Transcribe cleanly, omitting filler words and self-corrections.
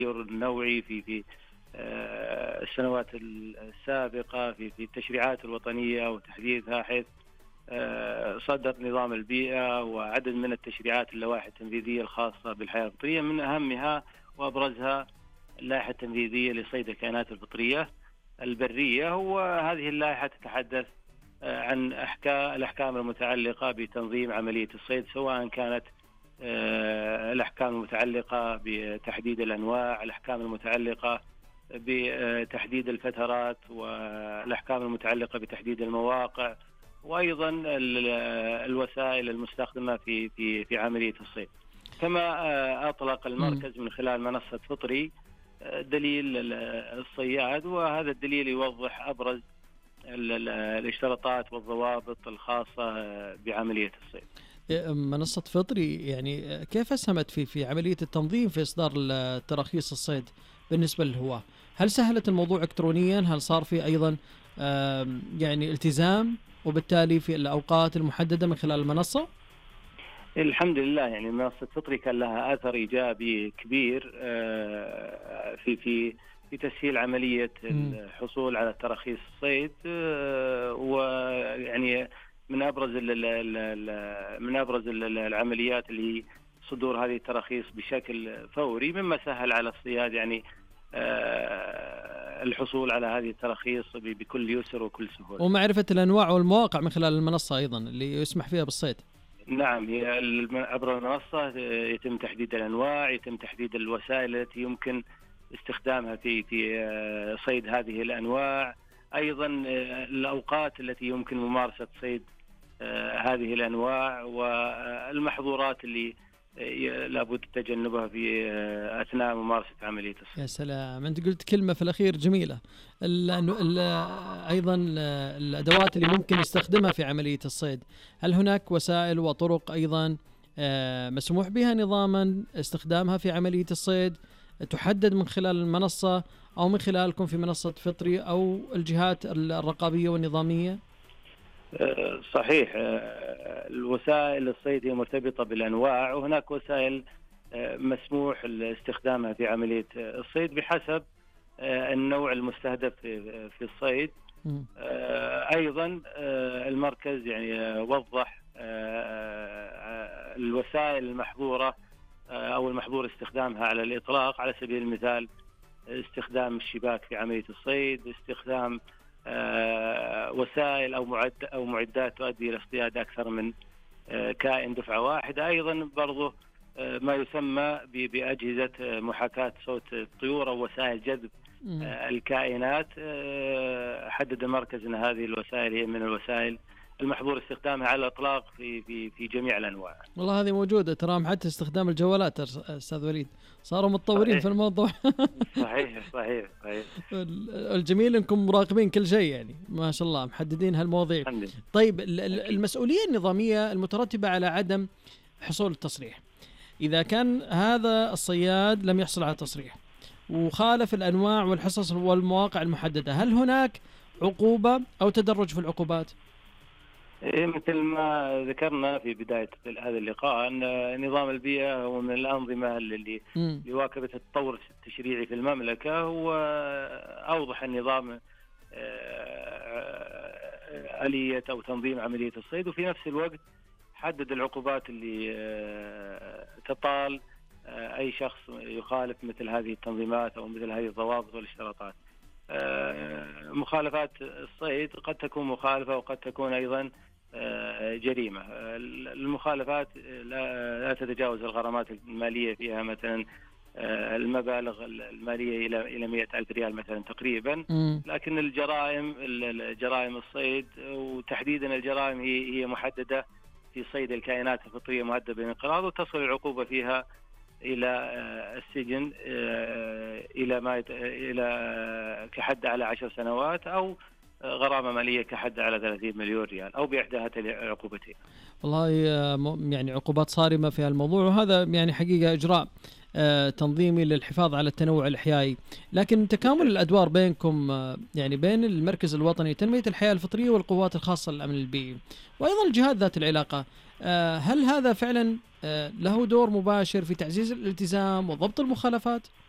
النوعي في السنوات السابقة في التشريعات الوطنية وتحديثها، حيث صدر نظام البيئة وعدد من التشريعات اللوائح التنفيذية الخاصة بالحياة الفطرية، من أهمها وأبرزها اللائحة التنفيذية لصيد الكائنات الفطرية البرية. وهذه اللائحة تتحدث عن الأحكام المتعلقة بتنظيم عملية الصيد، سواء كانت الأحكام المتعلقة بتحديد الأنواع، الأحكام المتعلقة بتحديد الفترات، والأحكام المتعلقة بتحديد المواقع، وأيضا الوسائل المستخدمة في عملية الصيد. كما أطلق المركز من خلال منصة فطري دليل الصياد، وهذا الدليل يوضح أبرز الاشتراطات والضوابط الخاصة بعملية الصيد. منصة فطري يعني كيف أسهمت في عملية التنظيم في إصدار تراخيص الصيد بالنسبة للهواة؟ هل سهلت الموضوع إلكترونيا؟ هل صار في أيضا يعني التزام وبالتالي في الأوقات المحددة من خلال المنصة؟ الحمد لله، يعني منصة فطري كان لها أثر إيجابي كبير في تسهيل عملية الحصول على تراخيص الصيد، ويعني من أبرز العمليات اللي صدور هذه التراخيص بشكل فوري، مما سهل على الصياد يعني الحصول على هذه التراخيص بكل يسر وكل سهولة، ومعرفة الأنواع والمواقع من خلال المنصة أيضا اللي يسمح فيها بالصيد. نعم، هي عبر المنصة يتم تحديد الأنواع، يتم تحديد الوسائل التي يمكن استخدامها في صيد هذه الأنواع، أيضا الأوقات التي يمكن ممارسة صيد هذه الأنواع، والمحظورات اللي لابد تجنبها في أثناء ممارسة عملية الصيد. يا سلام، أنت قلت كلمة في الأخير جميلة، أيضا الأدوات اللي ممكن يستخدمها في عملية الصيد. هل هناك وسائل وطرق أيضا مسموح بها نظاما استخدامها في عملية الصيد تحدد من خلال المنصة أو من خلالكم في منصة فطري أو الجهات الرقابية والنظامية؟ صحيح، الوسائل الصيد هي مرتبطة بالأنواع، وهناك وسائل مسموح استخدامها في عملية الصيد بحسب النوع المستهدف في الصيد. أيضا المركز يعني وضح الوسائل المحظورة أو المحظور استخدامها على الإطلاق، على سبيل المثال استخدام الشباك في عملية الصيد، استخدام وسائل أو معدات تؤدي إلى اصطياد أكثر من كائن دفعة واحدة، أيضا برضو ما يسمى بأجهزة محاكاة صوت الطيور أو وسائل جذب الكائنات. حدد المركز أن هذه الوسائل هي من الوسائل المحظور استخدامها على الإطلاق في جميع الأنواع. والله هذه موجودة، تراهم حتى استخدام الجوالات أستاذ وليد، صاروا متطورين في الموضوع. صحيح. الجميل أنكم مراقبين كل شيء، يعني ما شاء الله محددين هالمواضيع. طيب المسؤولية النظامية المترتبة على عدم حصول التصريح، إذا كان هذا الصياد لم يحصل على تصريح وخالف الأنواع والحصص والمواقع المحددة، هل هناك عقوبة أو تدرج في العقوبات؟ مثل ما ذكرنا في بداية هذا اللقاء أن نظام البيئة هو من الأنظمة اللي يواكب التطور التشريعي في المملكة، وأوضح النظام آلية أو تنظيم عملية الصيد، وفي نفس الوقت حدد العقوبات اللي تطال أي شخص يخالف مثل هذه التنظيمات أو مثل هذه الضوابط والاشتراطات. مخالفات الصيد قد تكون مخالفة وقد تكون أيضا جريمة. المخالفات لا تتجاوز الغرامات المالية فيها مثلا المبالغ المالية إلى 100,000 ريال مثلا تقريبا، لكن الجرائم الصيد وتحديدا الجرائم هي محددة في صيد الكائنات الفطرية مهددة بالانقراض، وتصل العقوبة فيها إلى السجن إلى كحد على 10 سنوات أو غرامة مالية كحد على 30 مليون ريال أو بإحدى هاتين العقوبتين. والله يعني عقوبات صارمة في الموضوع، وهذا يعني حقيقة إجراء تنظيمي للحفاظ على التنوع الإحيائي. لكن تكامل الأدوار بينكم يعني بين المركز الوطني لتنمية الحياة الفطرية والقوات الخاصة للأمن البيئي وأيضا الجهات ذات العلاقة، هل هذا فعلا له دور مباشر في تعزيز الالتزام وضبط المخالفات؟